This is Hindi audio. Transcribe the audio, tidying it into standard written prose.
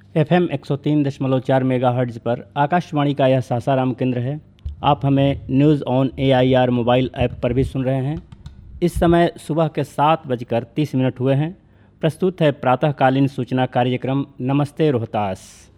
FM 103.4 मेगाहर्ट्ज़ पर आकाशवाणी का यह सासाराम केंद्र है। आप हमें news on AIR mobile app पर भी सुन रहे हैं। इस समय सुबह के 7:30 हुए हैं। प्रस्तुत है प्रातःकालीन सूचना कार्यक्रम नमस्ते रोहतास।